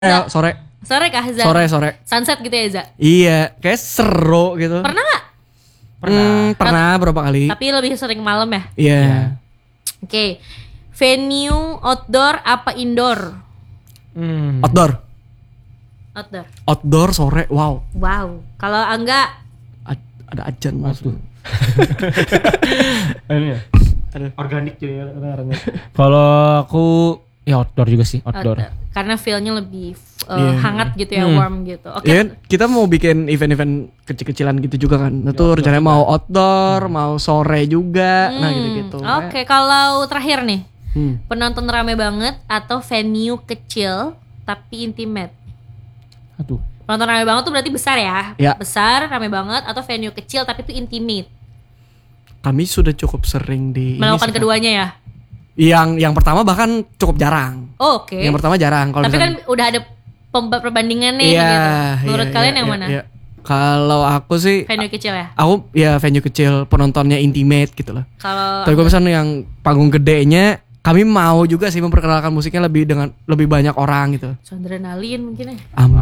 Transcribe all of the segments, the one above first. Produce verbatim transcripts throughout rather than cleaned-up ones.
Ya, sore. Sore kah Za? Sore sore. Sunset gitu ya Za? Iya, kayak seru gitu. Pernah gak? Pernah. Hmm, pernah berapa kali? Tapi lebih sering malam ya? Iya. Yeah. Oke. Okay. Venue outdoor apa indoor? Hmm. Outdoor. Outdoor. Outdoor sore. Wow. Wow. Kalau Angga A- ada ajan masuk. Ini ya. Ada Organik jadi orangnya. Kalau aku ya outdoor juga sih, outdoor. outdoor. Karena feel-nya lebih uh, Yeah. hangat gitu ya, Hmm. warm gitu. Oke. Okay. Ya, kita mau bikin event-event kecil-kecilan gitu juga kan. Itu Ya, rencananya juga. mau outdoor, hmm. mau sore juga. Nah, Hmm, gitu-gitu. Oke, okay. Kalau terakhir nih. Hmm. Penonton rame banget atau venue kecil tapi intimate? Aduh. Penonton rame banget tuh berarti besar ya? Ya. Besar, rame banget, atau venue kecil tapi itu intimate? Kami sudah cukup sering di Melakukan ini sih, keduanya ya? Yang yang pertama bahkan cukup jarang. Oh, oke. Okay. Yang pertama jarang. Kalau Tapi misalnya, kan udah ada pemba- perbandingan nih iya, gitu. Menurut iya, kalian iya, yang iya, mana? iya. Kalau aku sih, Venue kecil ya? aku ya venue kecil, penontonnya intimate gitu loh. Kalau Tapi kalau misalnya yang panggung gedenya, kami mau juga sih memperkenalkan musiknya lebih dengan lebih banyak orang gitu. Adrenalin mungkin ya?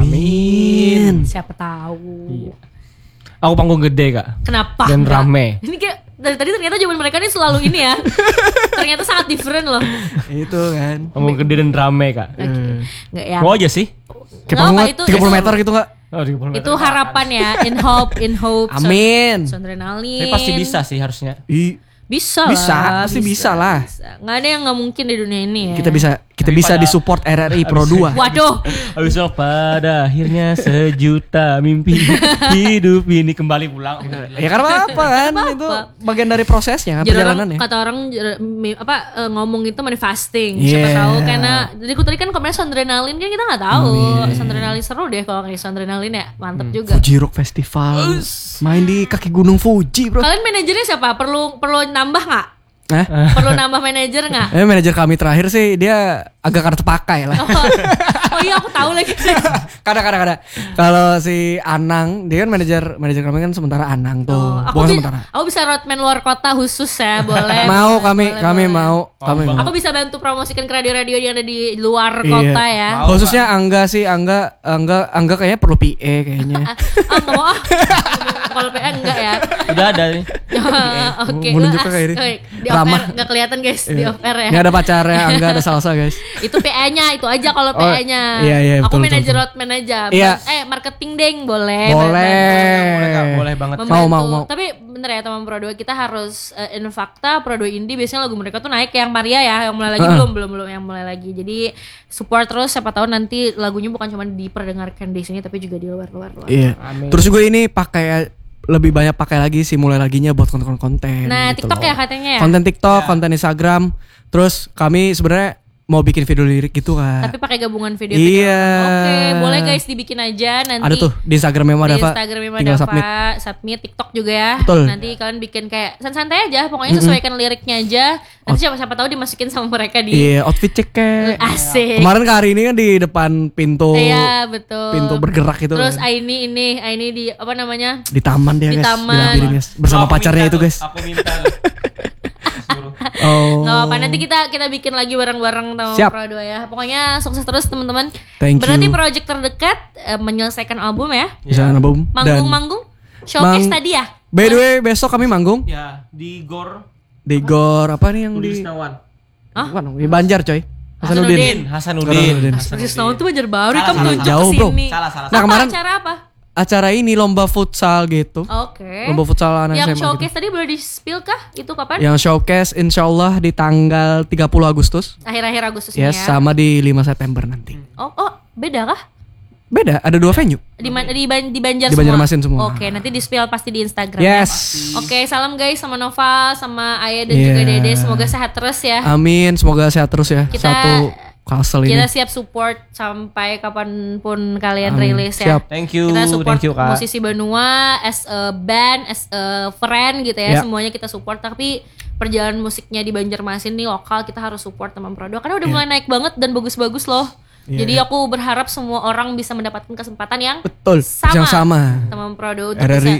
Amin. Siapa tahu. Iya. Aku panggung gede kak. Kenapa? Dan Enggak? rame. Ini kayak dari tadi ternyata jawaban mereka ini selalu ini ya. Ternyata sangat different loh. Itu kan. Panggung gede dan rame kak. Oke. Enggak ya. Mau aja sih. Kayak Nggak panggung apa, itu- tiga puluh itu- meter gitu enggak? Oh, tiga puluh meter. Itu harapan ya. In hope, in hope. Amin. So, adrenalin. Tapi pasti bisa sih harusnya. I, Bisa, Bisa, lah, pasti bisa lah. bisa. Nggak ada yang nggak mungkin di dunia ini ya. kita bisa kita bisa Daripada- disupport R R I Pro dua. Waduh. Habis itu pada akhirnya sejuta mimpi hidup ini kembali pulang. Ya karena apa kan? Apa-apa. Itu bagian dari prosesnya kan, Jadi orang, perjalanannya. kata orang jer- mi- apa eh, ngomong itu manifesting. Siapa Yeah. tahu karena jadi aku tadi kan komennya sondrenalin kan kita nggak tahu. Sondrenalin seru deh kalau kayak sondrenalin ya, mantep juga. Fuji Rock Festival. Main di kaki gunung Fuji, Bro. Kalian manajernya siapa? Perlu perlu nambah nggak? Hah? Perlu nambah manajer nggak? Eh manajer kami terakhir sih dia agak kartu pakai lah. Oh, oh iya aku tahu lagi. Kadang-kadang kadang. Kalau si Anang, dia kan manajer manajer kami kan sementara Anang tuh. Oh, aku, Bukan bi- sementara. aku bisa roadman luar kota khusus ya, boleh. Mau boleh, kami boleh, kami boleh. mau kami Oh, mau. Aku bisa bantu promosikan ke radio-radio yang ada di luar Iya. kota ya. Mau. Khususnya Angga sih, Angga Angga Angga kayaknya perlu P A kayaknya. Ah nggak mau ah. Kalau P A enggak ya. Udah ada nih. Oke. Menunjukkan As- kayak ini. oke, Di off Ramah. air nggak kelihatan guys di off air ya. Ini ada pacarnya Angga, ada salsa guys. Itu P A-nya itu aja kalau Oh, P A-nya. iya, iya, Aku betul, manajer betul, roadman aja. Iya. Eh marketing deng boleh. Boleh. Boleh kak, boleh banget. Mau, Membantu. mau, mau. Tapi bener ya teman Pro dua kita harus uh, in fakta Pro dua Indie biasanya lagu mereka tuh naik yang Maria ya, yang mulai lagi Uh-uh. belum belum belum yang mulai lagi. Jadi support terus, siapa tahu nanti lagunya bukan cuma diperdengarkan di sini tapi juga di luar-luar luar. Iya. Amin. Terus juga ini pakai lebih banyak pakai lagi sih mulai laginya buat konten-konten. Nah, gitu TikTok loh. ya katanya ya. Konten TikTok, Ya. konten Instagram. Terus kami sebenarnya mau bikin video lirik gitu kan. Tapi pakai gabungan video-video. Iya. Oke, boleh guys dibikin aja nanti. Ada tuh di Instagramnya Di Madava. Instagramnya Tinggal Madava, submit. submit. TikTok juga ya. Betul. Nanti kalian bikin kayak santai aja, pokoknya sesuaikan liriknya aja. Nanti siapa siapa tahu dimasukin sama mereka di Iya, outfit cek kayak. asik. Kemarin ke hari ini kan di depan pintu Iya, betul. pintu bergerak itu. Terus kan. Aini ini, Aini di apa namanya? Di taman dia Di guys. taman. dilampirin, guys. Bersama Aku pacarnya minta itu tuh, guys. Aku minta. tuh. Suruh. Oh. Nggak apa-apa, nanti kita kita bikin lagi bareng-bareng sama Siap. Pro dua ya. Pokoknya sukses terus teman-teman. Thank Berarti you. project terdekat eh, menyelesaikan album ya. Bisa album. Dan Manggung-manggung. Showcase Mang- tadi ya. by the way besok kami manggung Ya di Gor di Gor apa nih yang Budi di Wisnawan. Hah? Mana? Di Banjar coy. Hasanuddin. Hasanuddin. Hasanuddin. Hasanuddin. Persis tahun tuh Banjar Baru Salah, kamu salah, tunjuk jauh, bro. kesini. Salah salah. Nah, Apa kemarin- acara apa? Acara ini lomba futsal gitu. Oke. Lomba futsal anak Yang S M A showcase gitu. tadi boleh di-spill kah? Itu kapan? Yang showcase insya Allah di tanggal tiga puluh Agustus. Akhir-akhir Agustus ini Yes, ya. sama di lima September nanti. Oh, oh, beda kah? Beda, ada dua venue. Di man- di, ban- di Banjar Di Banjarmasin semua. Oke, nanti di-spill pasti di Instagram. Yes. ya. Oke, salam guys sama Nova, sama Ayah dan Yeah. juga Dede. Semoga sehat terus ya. Amin, semoga sehat terus ya. Kita- Satu Kalsel ini. Kita siap support sampai kapanpun kalian Amin. rilis ya. Siap. Thank you, Kita support thank you kak. musisi Benua as a band, as a friend gitu ya. Ya. Semuanya kita support. Tapi perjalanan musiknya di Banjarmasin nih lokal kita harus support teman Pro dua karena udah Ya. mulai naik banget dan bagus-bagus loh. Ya, Jadi ya. aku berharap semua orang bisa mendapatkan kesempatan yang Betul, sama. yang sama. Teman Pro dua untuk R R I bisa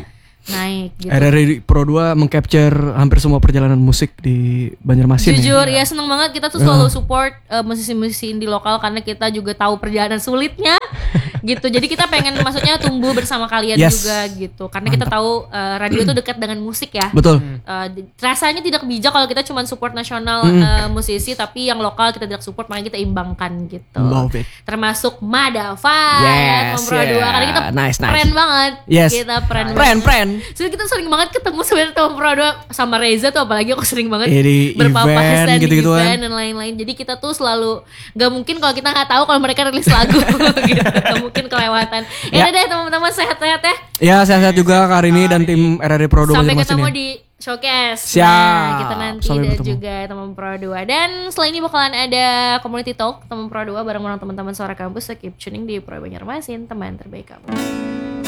naik gitu. R R I Pro dua mengcapture hampir semua perjalanan musik di Banjarmasin. Jujur ya. ya seneng banget kita tuh selalu support uh, musisi-musisi indie lokal karena kita juga tahu perjalanan sulitnya gitu. Jadi kita pengen maksudnya tumbuh bersama kalian Yes. juga gitu. Karena kita tahu uh, radio tuh dekat dengan musik ya. Betul. Uh, di- rasanya tidak bijak kalau kita cuma support nasional uh, musisi tapi yang lokal kita tidak support, makanya kita imbangkan gitu. Love it. Termasuk Madafat, Yes, Kompro dua yeah. karena kita Nice, nice. keren banget. Yes. Kita keren Pren, banget. pren. So kita sering banget ketemu sebenarnya sama Kompro dua sama Reza tuh, apalagi aku sering banget Iya, di berpapasan event di gitu-gitu kan. event dan lain-lain. Jadi kita tuh selalu nggak mungkin kalau kita nggak tahu kalau mereka rilis lagu gitu. Nggak mungkin kelewatan. Ya Ya. udah deh teman-teman, sehat-sehat ya. Ya, sehat-sehat juga Kak Rini dan tim R R I Pro dua Sampai Banjarmasin ketemu ya. di showcase. Siap. Nah, kita nanti Sampai dan bertemu. juga teman Pro dua. Dan setelah ini bakalan ada community talk teman Pro dua bareng-bareng teman-teman Suara Kampus. So keep tuning di Pro Banjarmasin, teman terbaik kamu.